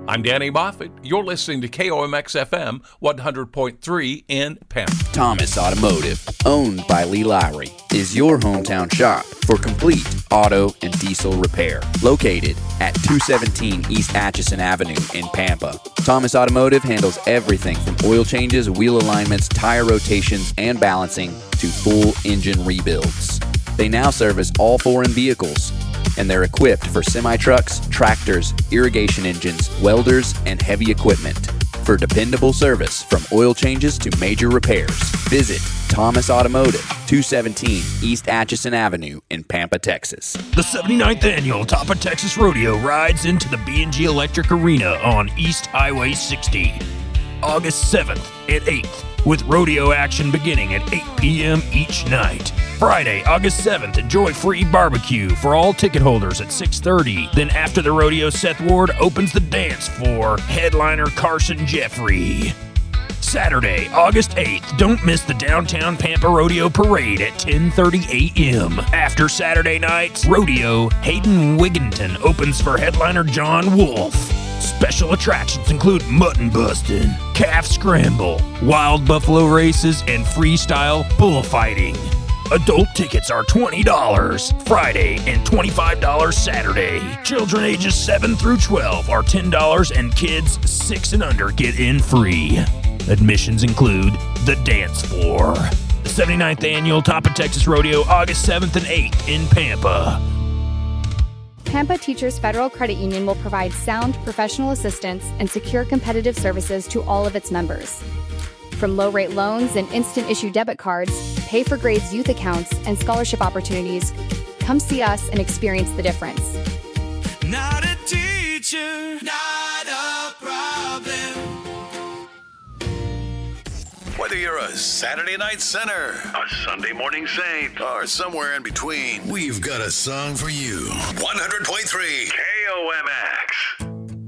I'm Danny Moffett. You're listening to KOMX FM 100.3 in Pampa. Thomas Automotive, owned by Lee Lowry, is your hometown shop for complete auto and diesel repair. Located at 217 East Atchison Avenue in Pampa. Thomas Automotive handles everything from oil changes, wheel alignments, tire rotations, and balancing to full engine rebuilds. They now service all foreign vehicles, and they're equipped for semi-trucks, tractors, irrigation engines, welders, and heavy equipment. For dependable service from oil changes to major repairs, visit Thomas Automotive, 217 East Atchison Avenue in Pampa, Texas. The 79th Annual Top of Texas Rodeo rides into the B&G Electric Arena on East Highway 60, August 7th and 8th, with rodeo action beginning at 8 p.m. each night. Friday, August 7th, enjoy free barbecue for all ticket holders at 6:30. Then after the rodeo, Seth Ward opens the dance for headliner Carson Jeffrey. Saturday, August 8th, don't miss the Downtown Pampa Rodeo Parade at 10:30 a.m. After Saturday night's rodeo, Hayden Wigginton opens for headliner John Wolfe. Special attractions include mutton busting, calf scramble, wild buffalo races, and freestyle bullfighting. Adult tickets are $20 Friday and $25 Saturday. Children ages 7 through 12 are $10 and kids 6 and under get in free. Admissions include the dance floor. The 79th Annual Top of Texas Rodeo, August 7th and 8th in Pampa. Pampa Teachers Federal Credit Union will provide sound professional assistance and secure competitive services to all of its members. From low-rate loans and instant-issue debit cards, pay-for-grades youth accounts, and scholarship opportunities, come see us and experience the difference. Not a teacher, not a problem. Whether you're a Saturday night sinner, a Sunday morning saint, or somewhere in between, we've got a song for you. 100.3 KOMX.